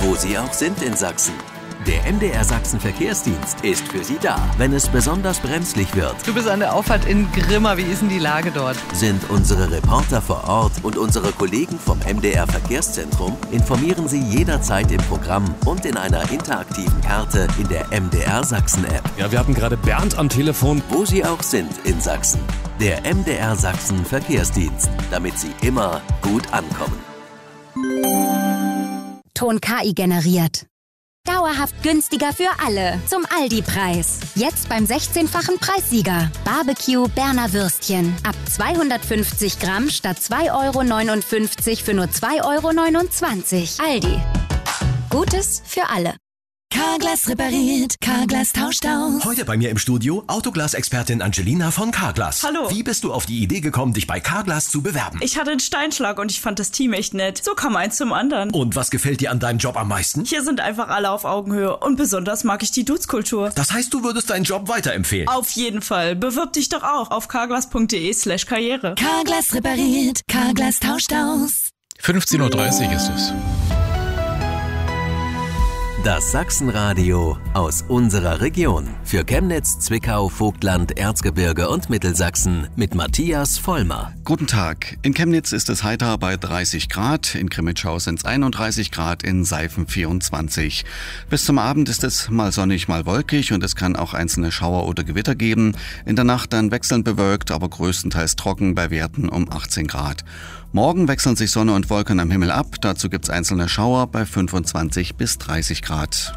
wo Sie auch sind in Sachsen. Der MDR Sachsen Verkehrsdienst ist für Sie da, wenn es besonders brenzlig wird. Du bist an der Auffahrt in Grimma. Wie ist denn die Lage dort? Sind unsere Reporter vor Ort und unsere Kollegen vom MDR Verkehrszentrum informieren Sie jederzeit im Programm und in einer interaktiven Karte in der MDR Sachsen App. Ja, wir hatten gerade Bernd am Telefon. Wo Sie auch sind in Sachsen. Der MDR Sachsen Verkehrsdienst, damit Sie immer gut ankommen. Ton KI generiert. Dauerhaft günstiger für alle. Zum Aldi-Preis. Jetzt beim 16-fachen Preissieger. Barbecue Berner Würstchen. Ab 250 Gramm statt 2,59 € für nur 2,29 €. Aldi. Gutes für alle. Carglass repariert, Carglass tauscht aus. Heute bei mir im Studio Autoglas-Expertin Angelina von Carglass. Hallo. Wie bist du auf die Idee gekommen, dich bei Carglass zu bewerben? Ich hatte einen Steinschlag und ich fand das Team echt nett. So kam eins zum anderen. Und was gefällt dir an deinem Job am meisten? Hier sind einfach alle auf Augenhöhe und besonders mag ich die Dudes-Kultur. Das heißt, du würdest deinen Job weiterempfehlen? Auf jeden Fall. Bewirb dich doch auch auf carglass.de/karriere. Carglass repariert, Carglass tauscht aus. 15:30 Uhr ist es. Das Sachsenradio aus unserer Region. Für Chemnitz, Zwickau, Vogtland, Erzgebirge und Mittelsachsen mit Matthias Vollmer. Guten Tag. In Chemnitz ist es heiter bei 30 Grad, in Grimmitschau sind es 31 Grad, in Seifen 24. Bis zum Abend ist es mal sonnig, mal wolkig und es kann auch einzelne Schauer oder Gewitter geben. In der Nacht dann wechselnd bewölkt, aber größtenteils trocken bei Werten um 18 Grad. Morgen wechseln sich Sonne und Wolken am Himmel ab, dazu gibt es einzelne Schauer bei 25 bis 30 Grad.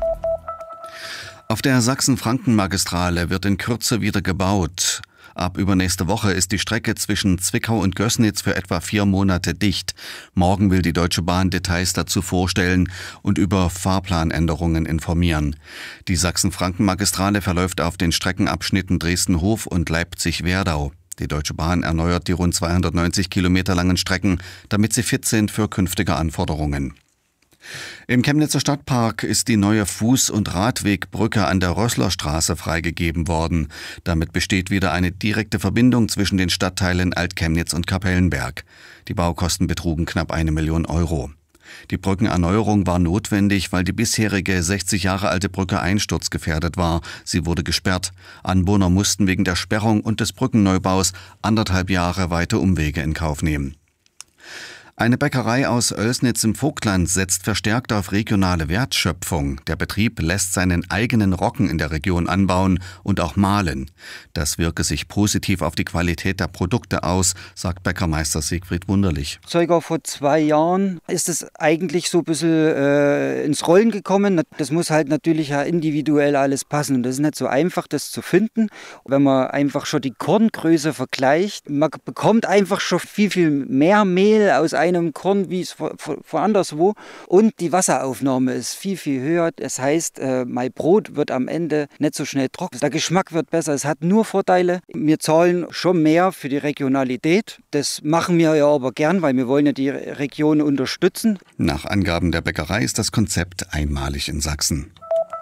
Auf der Sachsen-Franken-Magistrale wird in Kürze wieder gebaut. Ab übernächste Woche ist die Strecke zwischen Zwickau und Gößnitz für etwa 4 Monate dicht. Morgen will die Deutsche Bahn Details dazu vorstellen und über Fahrplanänderungen informieren. Die Sachsen-Franken-Magistrale verläuft auf den Streckenabschnitten Dresden-Hof und Leipzig-Werdau. Die Deutsche Bahn erneuert die rund 290 Kilometer langen Strecken, damit sie fit sind für künftige Anforderungen. Im Chemnitzer Stadtpark ist die neue Fuß- und Radwegbrücke an der Rösslerstraße freigegeben worden. Damit besteht wieder eine direkte Verbindung zwischen den Stadtteilen Alt-Chemnitz und Kapellenberg. Die Baukosten betrugen knapp 1 Million €. Die Brückenerneuerung war notwendig, weil die bisherige 60 Jahre alte Brücke einsturzgefährdet war. Sie wurde gesperrt. Anwohner mussten wegen der Sperrung und des Brückenneubaus 1,5 Jahre weite Umwege in Kauf nehmen. Eine Bäckerei aus Oelsnitz im Vogtland setzt verstärkt auf regionale Wertschöpfung. Der Betrieb lässt seinen eigenen Roggen in der Region anbauen und auch mahlen. Das wirke sich positiv auf die Qualität der Produkte aus, sagt Bäckermeister Siegfried Wunderlich. Circa vor 2 Jahren ist es eigentlich so ein bisschen ins Rollen gekommen. Das muss halt natürlich ja individuell alles passen. Und das ist nicht so einfach, das zu finden. Wenn man einfach schon die Korngröße vergleicht, man bekommt einfach schon viel, viel mehr Mehl aus einem Korn wie es anderswo, und die Wasseraufnahme ist viel, viel höher. Das heißt, mein Brot wird am Ende nicht so schnell trocken. Der Geschmack wird besser, es hat nur Vorteile. Wir zahlen schon mehr für die Regionalität. Das machen wir ja aber gern, weil wir wollen ja die Region unterstützen. Nach Angaben der Bäckerei ist das Konzept einmalig in Sachsen.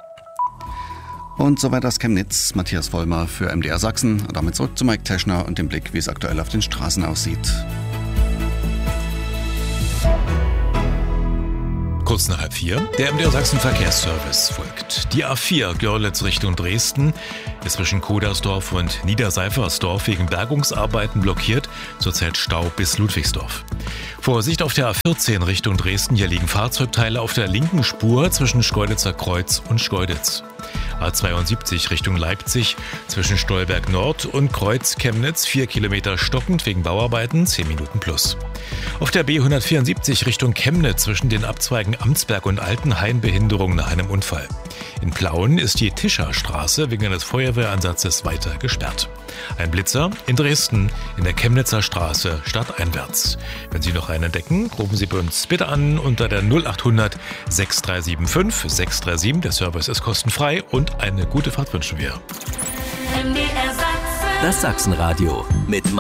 Und soweit aus Chemnitz, Matthias Vollmer für MDR Sachsen. Und damit zurück zu Mike Teschner und dem Blick, wie es aktuell auf den Straßen aussieht. Kurz nach 3:30, der MDR Sachsen Verkehrsservice folgt. Die A4 Görlitz Richtung Dresden ist zwischen Kodersdorf und Niederseifersdorf wegen Bergungsarbeiten blockiert, zurzeit Stau bis Ludwigsdorf. Vorsicht auf der A14 Richtung Dresden, hier liegen Fahrzeugteile auf der linken Spur zwischen Schkeuditzer Kreuz und Schkeuditz. A72 Richtung Leipzig zwischen Stolberg Nord und Kreuz Chemnitz 4 Kilometer stockend wegen Bauarbeiten, 10 Minuten plus. Auf der B174 Richtung Chemnitz zwischen den Abzweigen Amtsberg und Altenhain Behinderung nach einem Unfall. In Plauen ist die Tischerstraße wegen eines Feuerwehransatzes weiter gesperrt. Ein Blitzer in Dresden in der Chemnitzer Straße stadteinwärts. Wenn Sie noch einen entdecken, rufen Sie bei uns bitte an unter der 0800 6375 637. Der Service ist kostenfrei und eine gute Fahrt wünschen wir. Das Sachsenradio mit